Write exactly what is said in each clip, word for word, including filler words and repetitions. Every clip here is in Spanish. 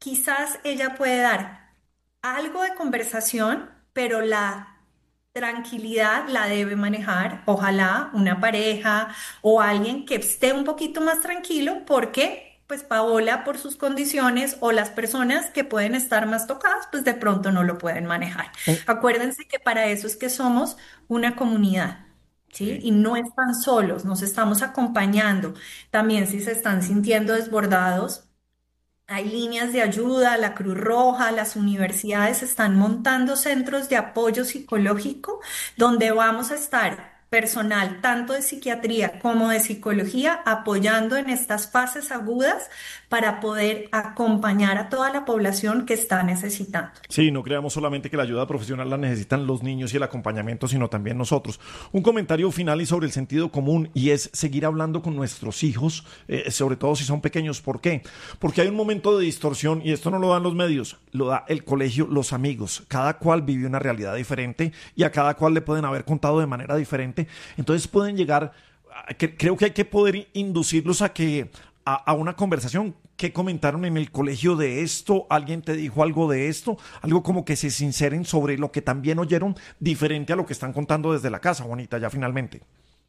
quizás ella puede dar algo de conversación, pero la tranquilidad la debe manejar, ojalá una pareja o alguien que esté un poquito más tranquilo, porque pues Paola por sus condiciones o las personas que pueden estar más tocadas, pues de pronto no lo pueden manejar. Un- Acuérdense que para eso es que somos una comunidad. ¿Sí? Sí. Y no están solos, nos estamos acompañando. También si se están sintiendo desbordados, hay líneas de ayuda, la Cruz Roja, las universidades están montando centros de apoyo psicológico donde vamos a estar personal tanto de psiquiatría como de psicología apoyando en estas fases agudas para poder acompañar a toda la población que está necesitando. Sí, no creamos solamente que la ayuda profesional la necesitan los niños y el acompañamiento, sino también nosotros. Un comentario final y sobre el sentido común, y es seguir hablando con nuestros hijos, eh, sobre todo si son pequeños. ¿Por qué? Porque hay un momento de distorsión, y esto no lo dan los medios, lo da el colegio, los amigos. Cada cual vive una realidad diferente y a cada cual le pueden haber contado de manera diferente. Entonces pueden llegar, a- que- creo que hay que poder inducirlos a que a, a una conversación. ¿Qué comentaron en el colegio de esto? ¿Alguien te dijo algo de esto? Algo como que se sinceren sobre lo que también oyeron, diferente a lo que están contando desde la casa, Juanita, ya finalmente.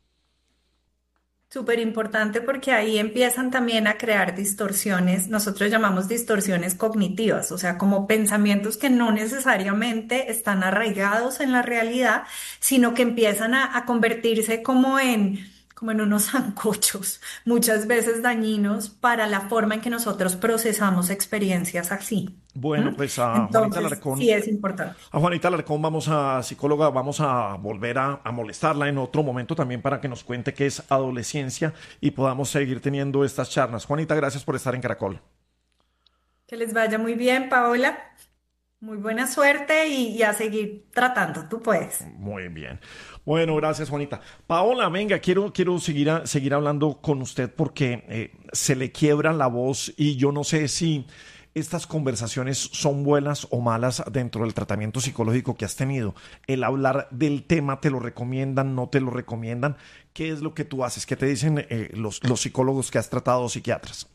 Súper importante porque ahí empiezan también a crear distorsiones, nosotros llamamos distorsiones cognitivas, o sea, como pensamientos que no necesariamente están arraigados en la realidad, sino que empiezan a, a convertirse como en, como en unos zancochos, muchas veces dañinos para la forma en que nosotros procesamos experiencias así. Bueno, ¿Mm? pues a Juanita Entonces, Alarcón, sí es importante. a Juanita Alarcón vamos a psicóloga, vamos a volver a, a molestarla en otro momento también para que nos cuente qué es adolescencia y podamos seguir teniendo estas charlas. Juanita, gracias por estar en Caracol. Que les vaya muy bien, Paola. Muy buena suerte y, y a seguir tratando, tú puedes. Muy bien. Bueno, gracias, Juanita. Paola, venga, quiero, quiero seguir, a- seguir hablando con usted porque eh, se le quiebra la voz y yo no sé si estas conversaciones son buenas o malas dentro del tratamiento psicológico que has tenido. El hablar del tema, ¿te lo recomiendan, no te lo recomiendan? ¿Qué es lo que tú haces? ¿Qué te dicen eh, los, los psicólogos que has tratado, psiquiatras?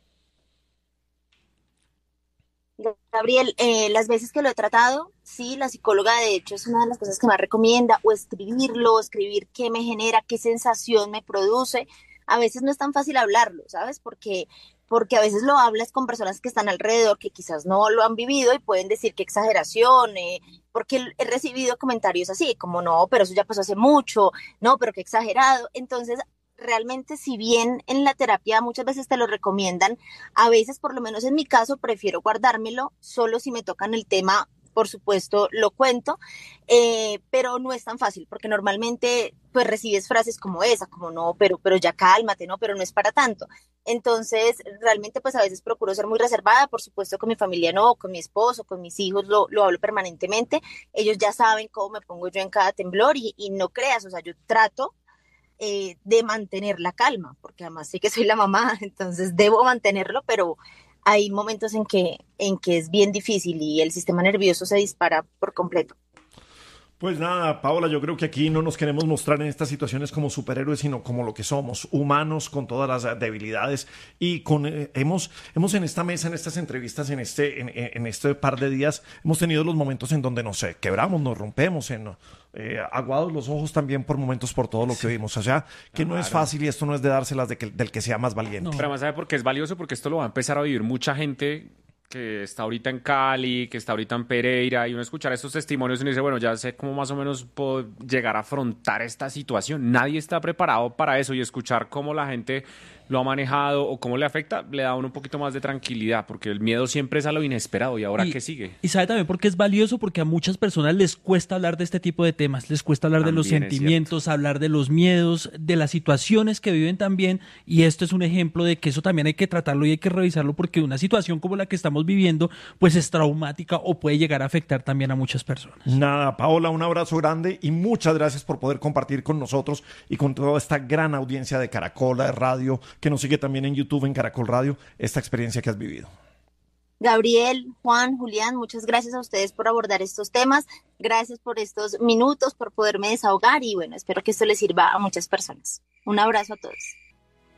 Gabriel, eh, las veces que lo he tratado, sí, la psicóloga de hecho es una de las cosas que más recomienda, o escribirlo, escribir qué me genera, qué sensación me produce. A veces no es tan fácil hablarlo, ¿sabes? Porque, porque a veces lo hablas con personas que están alrededor que quizás no lo han vivido y pueden decir qué exageración, eh, porque he recibido comentarios así, como no, pero eso ya pasó hace mucho, no, pero qué exagerado. Entonces, realmente, si bien en la terapia muchas veces te lo recomiendan, a veces, por lo menos en mi caso, prefiero guardármelo, solo si me tocan el tema, por supuesto, lo cuento, eh, pero no es tan fácil, porque normalmente pues recibes frases como esa, como no, pero, pero ya cálmate, no, pero no es para tanto. Entonces, realmente pues a veces procuro ser muy reservada, por supuesto con mi familia no, con mi esposo, con mis hijos lo, lo hablo permanentemente, ellos ya saben cómo me pongo yo en cada temblor y, y no creas, o sea, yo trato eh, de mantener la calma, porque además sí que soy la mamá, entonces debo mantenerlo, pero hay momentos en que, en que es bien difícil y el sistema nervioso se dispara por completo. Pues nada, Paola, yo creo que aquí no nos queremos mostrar en estas situaciones como superhéroes, sino como lo que somos, humanos con todas las eh, debilidades y con eh, hemos hemos en esta mesa, en estas entrevistas, en este en, en este par de días hemos tenido los momentos en donde no sé, quebramos, nos rompemos, en eh, aguados los ojos también por momentos por todo lo que vimos, o sea, que no es Claro. fácil y esto no es de dárselas de que, del que sea más valiente. Pero No. además, ¿sabe por qué es valioso? Porque esto lo va a empezar a vivir mucha gente que está ahorita en Cali, que está ahorita en Pereira, y uno escuchar estos testimonios y uno dice, bueno, ya sé cómo más o menos puedo llegar a afrontar esta situación. Nadie está preparado para eso y escuchar cómo la gente lo ha manejado o cómo le afecta, le da a uno un poquito más de tranquilidad, porque el miedo siempre es a lo inesperado. ¿Y ahora Y, qué sigue? y sabe también por qué es valioso, porque a muchas personas les cuesta hablar de este tipo de temas, les cuesta hablar de los También es cierto. sentimientos, hablar de los miedos, de las situaciones que viven también, y esto es un ejemplo de que eso también hay que tratarlo y hay que revisarlo, porque una situación como la que estamos viviendo, pues es traumática o puede llegar a afectar también a muchas personas. Nada, Paola, un abrazo grande y muchas gracias por poder compartir con nosotros y con toda esta gran audiencia de Caracol de Radio que nos sigue también en YouTube en Caracol Radio, esta experiencia que has vivido. Gabriel, Juan, Julián, muchas gracias a ustedes por abordar estos temas, gracias por estos minutos, por poderme desahogar y bueno, espero que esto les sirva a muchas personas. Un abrazo a todos.